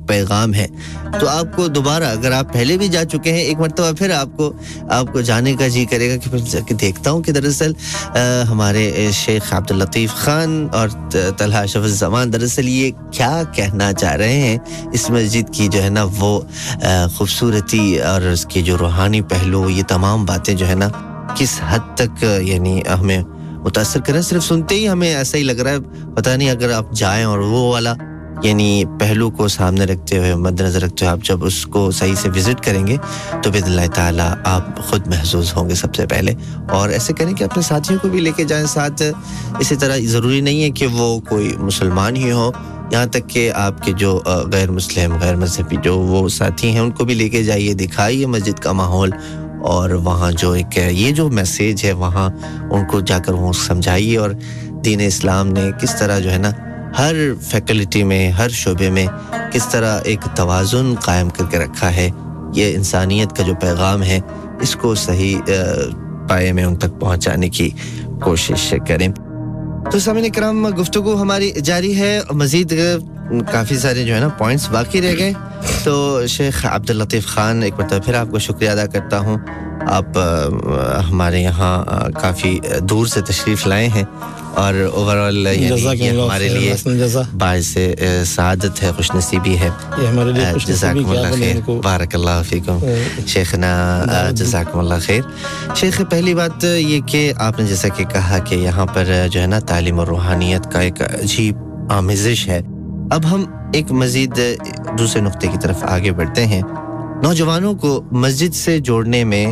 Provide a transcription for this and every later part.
پیغام ہے. تو آپ کو دوبارہ اگر آپ پہلے بھی جا چکے ہیں ایک مرتبہ پھر آپ کو جانے کا جی کرے گا کہ پھر دیکھتا ہوں کہ دراصل ہمارے شیخ عبداللطیف خان اور طلحہ اشرف الزمان دراصل یہ کیا کہنا چاہ رہے ہیں. اس مسجد کی جو ہے نا وہ خوبصورتی اور اس کے جو روحانی پہلو, یہ تمام باتیں جو ہے نا کس حد تک یعنی ہمیں متاثر کریں. صرف سنتے ہی ہمیں ایسا ہی لگ رہا ہے, پتہ نہیں اگر آپ جائیں اور وہ والا یعنی پہلو کو سامنے رکھتے ہوئے مد نظر رکھتے ہوئے آپ جب اس کو صحیح سے وزٹ کریں گے تو باذن اللہ تعالیٰ آپ خود محظوظ ہوں گے سب سے پہلے. اور ایسے کریں کہ اپنے ساتھیوں کو بھی لے کے جائیں ساتھ. اسی طرح ضروری نہیں ہے کہ وہ کوئی مسلمان ہی ہو, یہاں تک کہ آپ کے جو غیر مسلم غیر مذہبی جو وہ ساتھی ہیں ان کو بھی لے کے جائیے, دکھائیے مسجد کا ماحول, اور وہاں جو ایک یہ جو میسیج ہے وہاں ان کو جا کر وہ سمجھائیے. اور دین اسلام نے کس طرح جو ہے نا ہر فیکلٹی میں ہر شعبے میں کس طرح ایک توازن قائم کر کے رکھا ہے, یہ انسانیت کا جو پیغام ہے اس کو صحیح پائے میں ان تک پہنچانے کی کوشش کریں. تو سامعین کرام گفتگو ہماری جاری ہے, مزید کافی سارے جو ہے نا پوائنٹس باقی رہ گئے. تو شیخ عبداللطیف خان ایک مرتبہ پھر آپ کو شکریہ ادا کرتا ہوں, آپ ہمارے یہاں کافی دور سے تشریف لائے ہیں اور اوورآل یہ ہمارے لیے باعث سعادت ہے, خوش نصیبی ہے. جزاکم اللہ خیر, بارک اللہ فیکم شیخنا, جزاکم اللہ خیر. شیخ پہلی بات یہ کہ آپ نے جیسا کہ کہا کہ یہاں پر جو ہے نا تعلیم اور روحانیت کا ایک عجیب آمیزش ہے. اب ہم ایک مزید دوسرے نقطے کی طرف آگے بڑھتے ہیں. نوجوانوں کو مسجد سے جوڑنے میں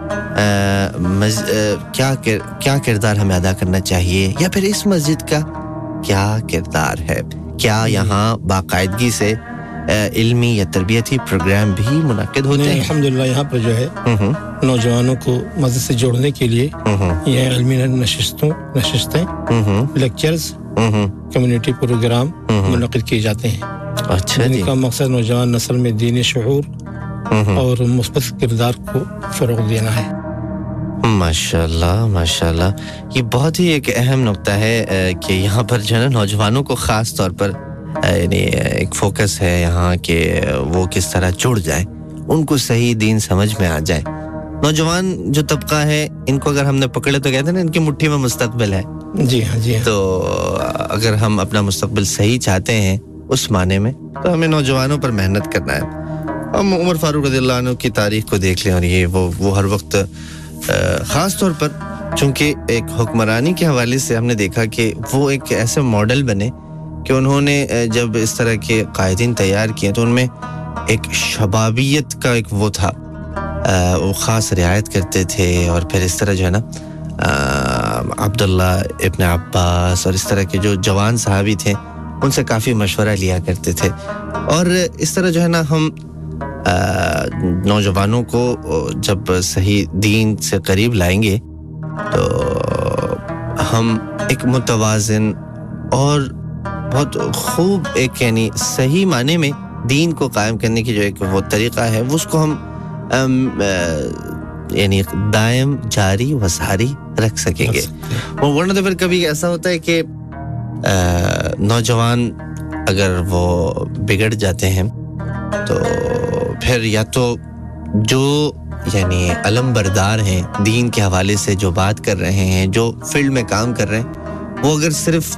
کیا کردار ہمیں ادا کرنا چاہیے, یا پھر اس مسجد کا کیا کردار ہے؟ کیا یہاں باقاعدگی سے علمی یا تربیتی پروگرام بھی منعقد ہوتے ہیں؟ الحمدللہ یہاں پر جو ہے نوجوانوں کو مسجد سے جوڑنے کے لیے یہ علمی نشستیں لیکچرز کمیونٹی پروگرام منعقد کیے جاتے ہیں. اچھا جن کا مقصد نوجوان نسل میں دینی شعور اور مثبت کردار کو فروغ دینا ہے. ماشاءاللہ ماشاءاللہ, یہ بہت ہی ایک اہم نقطہ ہے کہ یہاں پر جو ہے نا نوجوانوں کو خاص طور پر یعنی ایک فوکس ہے یہاں کہ وہ کس طرح جڑ جائیں, ان کو صحیح دین سمجھ میں آ جائے. نوجوان جو طبقہ ہے ان کو اگر ہم نے پکڑے تو کہتے ہیں نا ان کی مٹھی میں مستقبل ہے. جی ہاں جی ہاں. تو اگر ہم اپنا مستقبل صحیح چاہتے ہیں اس معنی میں تو ہمیں نوجوانوں پر محنت کرنا ہے. ہم عمر فاروق رضی اللہ عنہ کی تاریخ کو دیکھ لیں, اور یہ وہ ہر وقت خاص طور پر چونکہ ایک حکمرانی کے حوالے سے ہم نے دیکھا کہ وہ ایک ایسے ماڈل بنے کہ انہوں نے جب اس طرح کے قائدین تیار کیے تو ان میں ایک شبابیت کا ایک وہ تھا, وہ خاص رعایت کرتے تھے. اور پھر اس طرح جو ہے نا عبداللہ ابن عباس اور اس طرح کے جو جوان صحابی تھے ان سے کافی مشورہ لیا کرتے تھے. اور اس طرح جو ہے نا ہم نوجوانوں کو جب صحیح دین سے قریب لائیں گے تو ہم ایک متوازن اور بہت خوب ایک یعنی صحیح معنی میں دین کو قائم کرنے کی جو ایک وہ طریقہ ہے وہ اس کو ہم یعنی دائم جاری و ساری رکھ سکیں گے. ورنہ تو پھر کبھی ایسا ہوتا ہے کہ نوجوان اگر وہ بگڑ جاتے ہیں تو پھر یا تو جو یعنی علم بردار ہیں دین کے حوالے سے جو بات کر رہے ہیں, جو فیلڈ میں کام کر رہے ہیں, وہ اگر صرف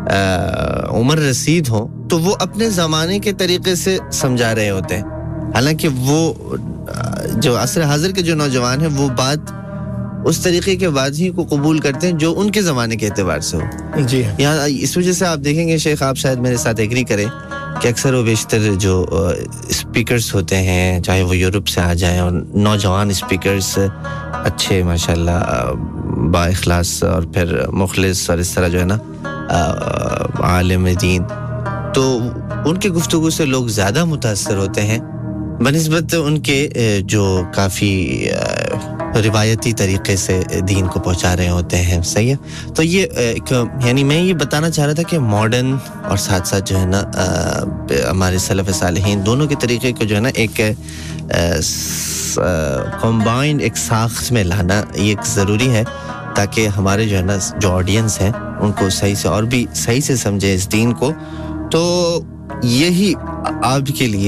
عمر رسید ہوں تو وہ اپنے زمانے کے طریقے سے سمجھا رہے ہوتے ہیں, حالانکہ وہ جو عصر حاضر کے جو نوجوان ہیں وہ بات اس طریقے کے بعد ہی کو قبول کرتے ہیں جو ان کے زمانے کے اعتبار سے ہو. جی یہاں اس وجہ سے آپ دیکھیں گے شیخ, آپ شاید میرے ساتھ ایگری کریں کہ اکثر و بیشتر جو اسپیکرز ہوتے ہیں چاہے وہ یورپ سے آ جائیں, اور نوجوان اسپیکرز اچھے ماشاءاللہ با اخلاص اور پھر مخلص اور اس طرح جو ہے نا عالم دین, تو ان کی گفتگو سے لوگ زیادہ متاثر ہوتے ہیں بنسبت ان کے جو کافی روایتی طریقے سے دین کو پہنچا رہے ہوتے ہیں. صحیح ہے. تو یہ ایک یعنی میں یہ بتانا چاہ رہا تھا کہ ماڈرن اور ساتھ ساتھ جو ہے نا ہمارے سلف صالحین دونوں کے طریقے کو جو ہے نا ایک کمبائنڈ ایک ساخت میں لانا یہ ایک ضروری ہے, تاکہ ہمارے جو ہے نا جو آڈینس ہیں ان کو صحیح سے اور بھی صحیح سے سمجھے اس دین کو. تو یہی آپ کے لیے